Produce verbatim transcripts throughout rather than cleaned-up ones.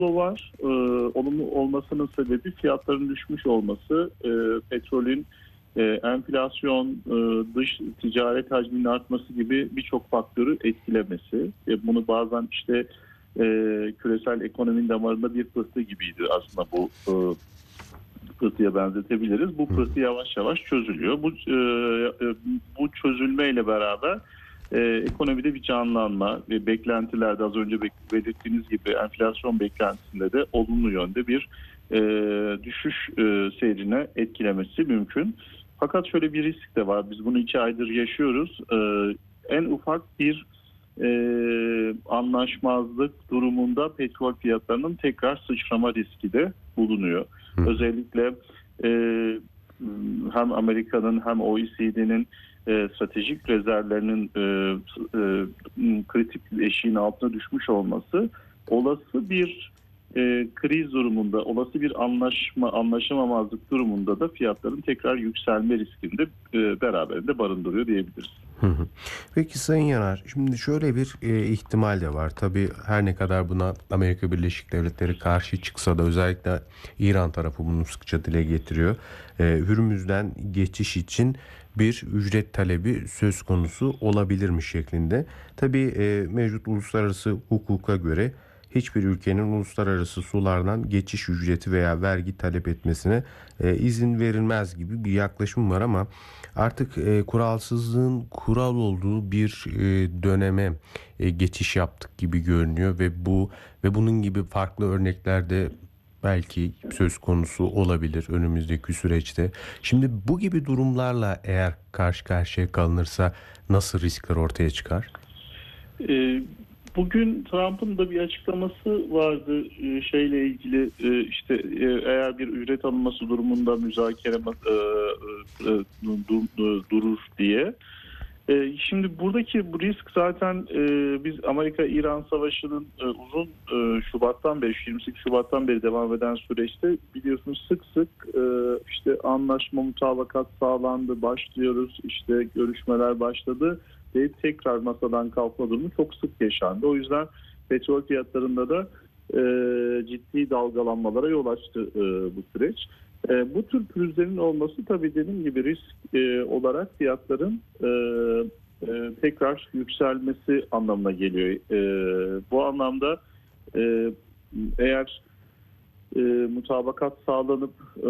var. E, olumlu olmasının sebebi fiyatların düşmüş olması, e, petrolün e, enflasyon, e, dış ticaret hacminin artması gibi birçok faktörü etkilemesi. E, bunu bazen işte e, küresel ekonominin damarında bir pıhtı gibiydi aslında bu e, pıhtıya benzetebiliriz. Bu pıhtı yavaş yavaş çözülüyor. Bu e, bu çözülmeyle beraber e, ekonomide bir canlanma ve beklentilerde az önce belirttiğiniz gibi enflasyon beklentisinde de olumlu yönde bir e, düşüş e, seyrine etkilemesi mümkün. Fakat şöyle bir risk de var. Biz bunu iki aydır yaşıyoruz. E, en ufak bir e, anlaşmazlık durumunda petrol fiyatlarının tekrar sıçrama riski de bulunuyor. Hı. Özellikle e, hem Amerika'nın hem O E C D'nin e, stratejik rezervlerinin e, e, kritik eşiğin altına düşmüş olması olası bir e, kriz durumunda, olası bir anlaşma anlaşamamazlık durumunda da fiyatların tekrar yükselme riskini de e, beraberinde barındırıyor diyebiliriz. Peki Sayın Yanar, şimdi şöyle bir e, ihtimal de var. Tabii her ne kadar buna Amerika Birleşik Devletleri karşı çıksa da özellikle İran tarafı bunu sıkça dile getiriyor. E, Hürmüz'den geçiş için bir ücret talebi söz konusu olabilirmiş şeklinde. Tabii e, mevcut uluslararası hukuka göre hiçbir ülkenin uluslararası sulardan geçiş ücreti veya vergi talep etmesine e, izin verilmez gibi bir yaklaşım var ama artık e, kuralsızlığın kural olduğu bir e, döneme e, geçiş yaptık gibi görünüyor ve bu ve bunun gibi farklı örnekler de belki söz konusu olabilir önümüzdeki süreçte. Şimdi bu gibi durumlarla eğer karşı karşıya kalınırsa nasıl riskler ortaya çıkar? Ee, Bugün Trump'ın da bir açıklaması vardı e, şeyle ilgili, e, işte e, eğer bir ücret alınması durumunda müzakere e, e, dur, dur, durur diye. E, şimdi buradaki bu risk zaten e, biz Amerika-İran Savaşı'nın e, uzun e, Şubat'tan beri, yirmi sekiz Şubat'tan beri devam eden süreçte biliyorsunuz sık sık e, işte anlaşma, mutabakat sağlandı, başlıyoruz, işte görüşmeler başladı ve tekrar masadan kalkma durumu çok sık yaşandı. O yüzden petrol fiyatlarında da e, ciddi dalgalanmalara yol açtı e, bu süreç. E, bu tür pürüzlerin olması tabii dediğim gibi risk e, olarak fiyatların e, e, tekrar yükselmesi anlamına geliyor. E, bu anlamda e, eğer e, mutabakat sağlanıp e,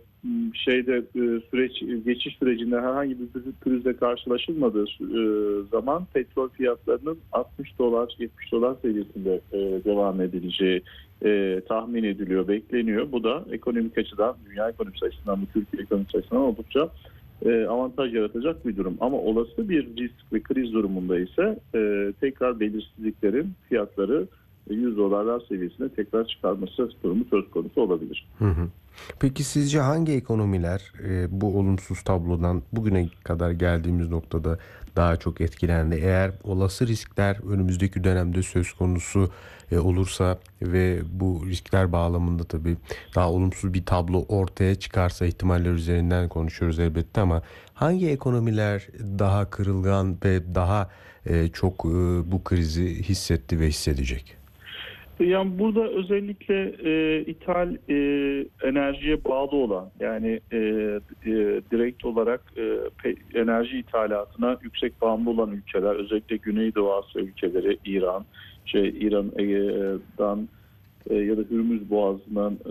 şeyde e, süreç geçiş sürecinde herhangi bir pürüzle karşılaşılmadığı e, zaman petrol fiyatlarının altmış dolar yetmiş dolar seviyesinde e, devam edileceği e, tahmin ediliyor, bekleniyor. Bu da ekonomik açıdan, dünya ekonomisi açısından, Türkiye ekonomisi açısından oldukça e, avantaj yaratacak bir durum. Ama olası bir risk ve kriz durumunda ise e, tekrar belirsizliklerin fiyatları yüz dolarlar seviyesine tekrar çıkarması durumu söz konusu olabilir. Hı hı. Peki sizce hangi ekonomiler e, bu olumsuz tablodan bugüne kadar geldiğimiz noktada daha çok etkilendi? Eğer olası riskler önümüzdeki dönemde söz konusu e, olursa ve bu riskler bağlamında tabii daha olumsuz bir tablo ortaya çıkarsa, ihtimaller üzerinden konuşuyoruz elbette, ama hangi ekonomiler daha kırılgan ve daha e, çok e, bu krizi hissetti ve hissedecek? Yani burada özellikle e, ithal e, enerjiye bağlı olan, yani e, e, direkt olarak e, pe, enerji ithalatına yüksek bağımlı olan ülkeler, özellikle Güneydoğu Asya ülkeleri, İran, şey İran'dan e, ya da Hürmüz Boğazı'ndan e,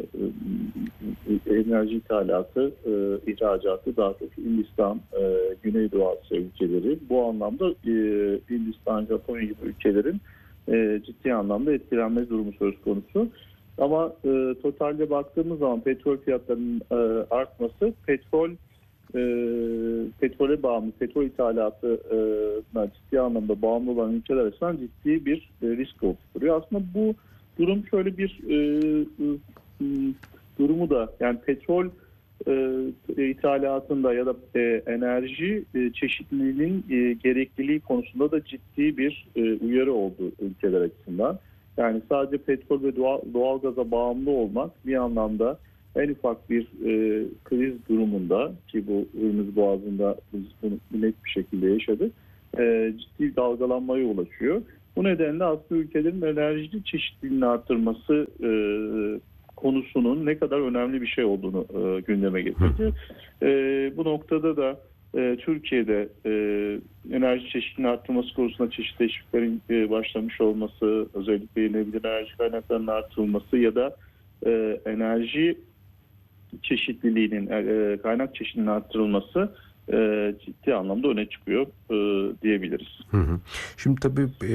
e, enerji ithalatı, e, ihracatı daha çok Hindistan, e, Güneydoğu Asya ülkeleri. Bu anlamda e, Hindistan, Japonya gibi ülkelerin E, ciddi anlamda etkilenme durumu söz konusu. Ama e, totalde baktığımız zaman petrol fiyatlarının e, artması petrol e, petrole bağımlı, petrol ithalatına ciddi anlamda bağımlı olan ülkeler açısından ciddi bir e, risk oluşturuyor. Aslında bu durum şöyle bir e, e, durumu da, yani petrol e, ithalatında ya da e, enerji e, çeşitliliğinin e, gerekliliği konusunda da ciddi bir e, uyarı oldu ülkeler açısından. Yani sadece petrol ve doğal, doğalgaza bağımlı olmak bir anlamda en ufak bir e, kriz durumunda, ki bu Hürmüz Boğazı'nda biz bunu net bir şekilde yaşadık, e, ciddi dalgalanmaya ulaşıyor. Bu nedenle aslında ülkelerin enerji çeşitliliğini arttırması e, konusunun ne kadar önemli bir şey olduğunu e, gündeme getirdi. E, bu noktada da e, Türkiye'de e, enerji çeşitliliğini arttırması konusunda çeşitli teşviklerin e, başlamış olması, özellikle yenilenebilir enerji kaynaklarının artırılması ya da e, enerji çeşitliliğinin, e, kaynak çeşitliliğinin arttırılması e, ciddi anlamda öne çıkıyor e, diyebiliriz. Hı hı. Şimdi tabii e,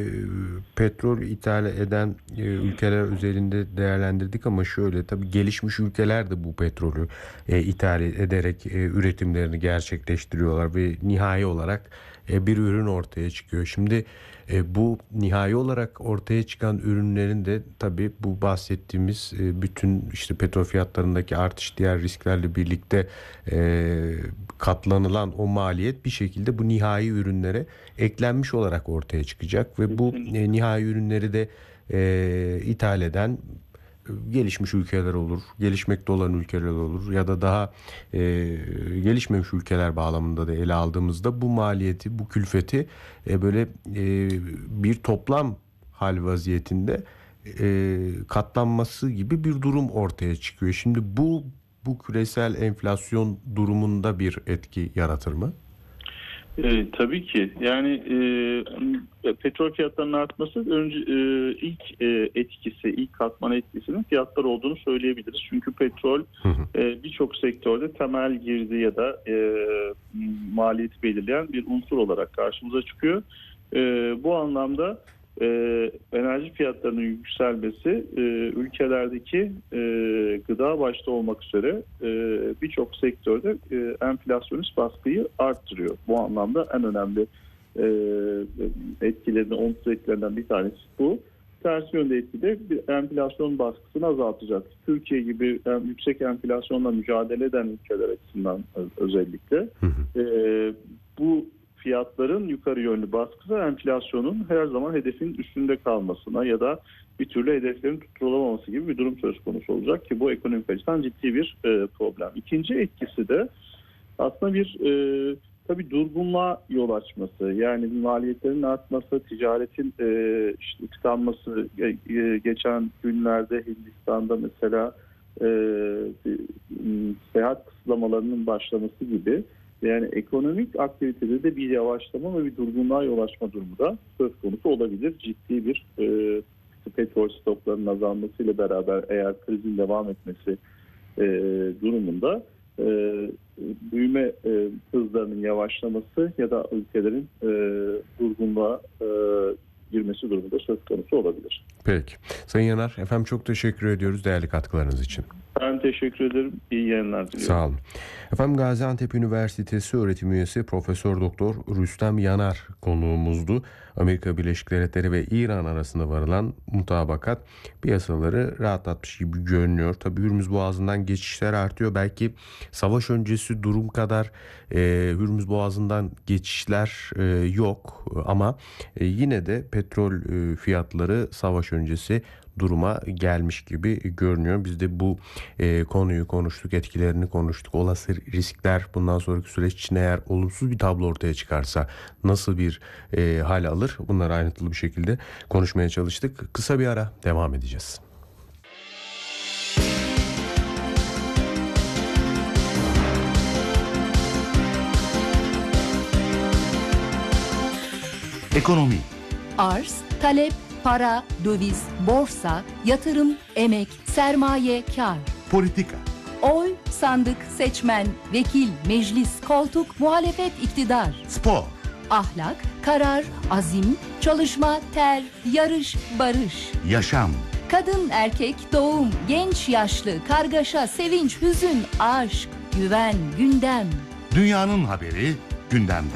petrol ithal eden e, ülkeler özelinde değerlendirdik ama şöyle, tabii gelişmiş ülkeler de bu petrolü e, ithal ederek e, üretimlerini gerçekleştiriyorlar ve nihai olarak e, bir ürün ortaya çıkıyor. Şimdi e, bu nihai olarak ortaya çıkan ürünlerin de tabii bu bahsettiğimiz e, bütün işte petrol fiyatlarındaki artış, diğer risklerle birlikte e, katlanılan o maliyet bir şekilde bu nihai ürünlere eklenmiş olarak ortaya çıkacak ve bu e, nihai ürünleri de e, ithal eden gelişmiş ülkeler olur, gelişmekte olan ülkeler olur ya da daha e, gelişmemiş ülkeler bağlamında da ele aldığımızda bu maliyeti, bu külfeti e, böyle e, bir toplam hal vaziyetinde e, katlanması gibi bir durum ortaya çıkıyor. Şimdi bu bu küresel enflasyon durumunda bir etki yaratır mı? E, tabii ki. Yani e, petrol fiyatlarının artması önce e, ilk e, etkisi, ilk katman etkisinin fiyatlar olduğunu söyleyebiliriz. Çünkü petrol e, birçok sektörde temel girdi ya da e, maliyeti belirleyen bir unsur olarak karşımıza çıkıyor. E, bu anlamda e, enerji fiyatlarının yükselmesi e, ülkelerdeki e, gıda başta olmak üzere e, birçok sektörde e, enflasyonist baskıyı arttırıyor. Bu anlamda en önemli e, etkilerinden, olumsuz etkilerinden bir tanesi bu. Tersi yönde etkide bir enflasyon baskısını azaltacak. Türkiye gibi yani yüksek enflasyonla mücadele eden ülkeler açısından özellikle e, bu fiyatların yukarı yönlü baskısı enflasyonun her zaman hedefin üstünde kalmasına ya da bir türlü hedeflerin tutturulamaması gibi bir durum söz konusu olacak ki bu ekonomik açıdan ciddi bir e, problem. İkinci etkisi de aslında bir e, tabii durgunluğa yol açması, yani maliyetlerin artması, ticaretin e, işte tıkanması, e, geçen günlerde Hindistan'da mesela e, seyahat kısıtlamalarının başlaması gibi. Yani ekonomik aktivitede de bir yavaşlama ve bir durgunluğa yol açma durumu da söz konusu olabilir. Ciddi bir e, petrol stoklarının azalmasıyla beraber eğer krizin devam etmesi e, durumunda e, büyüme e, hızlarının yavaşlaması ya da ülkelerin e, durgunluğa e, girmesi durumu da söz konusu olabilir. Peki. Sayın Yanar, efendim çok teşekkür ediyoruz değerli katkılarınız için. Ben teşekkür ederim. İyi yayınlar diliyorum. Sağ olun. Efendim Gaziantep Üniversitesi öğretim üyesi Profesör Doktor Rüstem Yanar konuğumuzdu. Amerika Birleşik Devletleri ve İran arasında varılan mutabakat piyasaları rahatlatmış gibi görünüyor. Tabii Hürmüz Boğazı'ndan geçişler artıyor. Belki savaş öncesi durum kadar e, Hürmüz Boğazı'ndan geçişler e, yok ama e, yine de petrol e, fiyatları savaş öncesi duruma gelmiş gibi görünüyor. Biz de bu e, konuyu konuştuk, etkilerini konuştuk. Olası riskler bundan sonraki süreç için eğer olumsuz bir tablo ortaya çıkarsa nasıl bir e, hal alır? Bunları ayrıntılı bir şekilde konuşmaya çalıştık. Kısa bir ara devam edeceğiz. Ekonomi. Arz, talep, para, döviz, borsa, yatırım, emek, sermaye, kar. Politika. Oy, sandık, seçmen, vekil, meclis, koltuk, muhalefet, iktidar. Spor. Ahlak, karar, azim, çalışma, ter, yarış, barış. Yaşam. Kadın, erkek, doğum, genç, yaşlı, kargaşa, sevinç, hüzün, aşk, güven, gündem. Dünyanın haberi gündemde.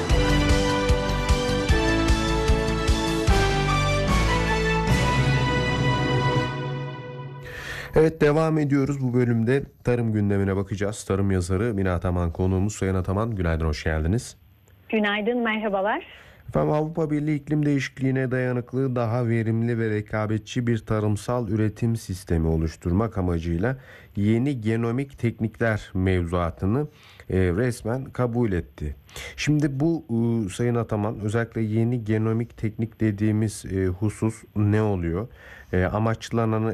Evet, devam ediyoruz. Bu bölümde tarım gündemine bakacağız. Tarım yazarı Mine Ataman konuğumuz. Sayın Ataman, günaydın, hoş geldiniz. Günaydın, merhabalar. Efendim, Avrupa Birliği iklim değişikliğine dayanıklı, daha verimli ve rekabetçi bir tarımsal üretim sistemi oluşturmak amacıyla yeni genomik teknikler mevzuatını e, resmen kabul etti. Şimdi bu e, Sayın Ataman, özellikle yeni genomik teknik dediğimiz e, husus ne oluyor? E, amaçlanan